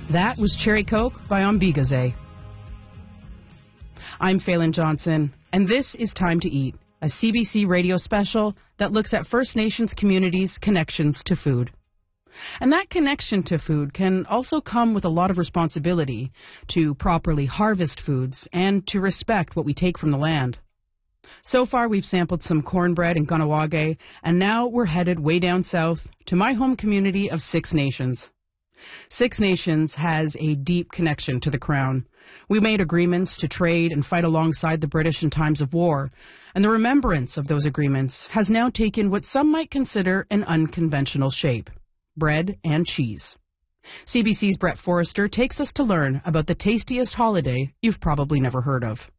That was Cherry Coke by Ombigaze. I'm Phelan Johnson, and this is Time to Eat, a CBC radio special that looks at First Nations communities' connections to food. And that connection to food can also come with a lot of responsibility to properly harvest foods and to respect what we take from the land. So far, we've sampled some cornbread in Kahnawake, and now we're headed way down south to my home community of Six Nations. Six Nations has a deep connection to the Crown. We made agreements to trade and fight alongside the British in times of war, and the remembrance of those agreements has now taken what some might consider an unconventional shape: bread and cheese. CBC's Brett Forrester takes us to learn about the tastiest holiday you've probably never heard of.